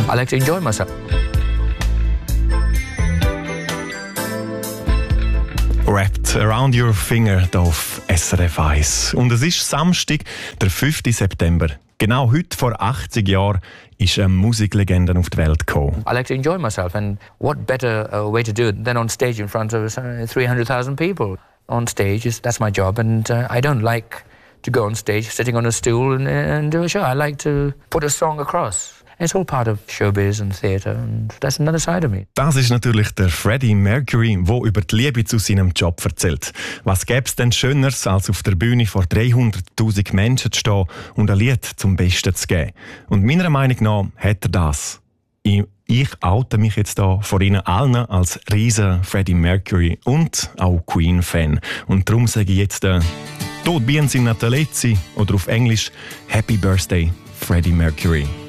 I like to enjoy myself. Wrapped Around Your Finger hier auf SRF 1. Und es ist Samstag, der 5. September. Genau heute vor 80 Jahren ist eine Musiklegende auf die Welt gekommen. I like to enjoy myself, and what better way to do it than on stage in front of 300,000 people. On stage, that's my job, and I don't like to go on stage sitting on a stool and do a show. I like to put a song across. It's all part of showbiz and theatre, and that's another side of me. Das ist natürlich der Freddie Mercury, der über die Liebe zu seinem Job erzählt. Was gäbe es denn Schöneres, als auf der Bühne vor 300'000 Menschen zu stehen und ein Lied zum Besten zu geben? Und meiner Meinung nach hat er das. Ich oute mich jetzt hier vor Ihnen allen als riesen Freddie Mercury und auch Queen-Fan. Und darum sage ich jetzt «Tot bien sin natalezzi» oder auf Englisch «Happy Birthday, Freddie Mercury».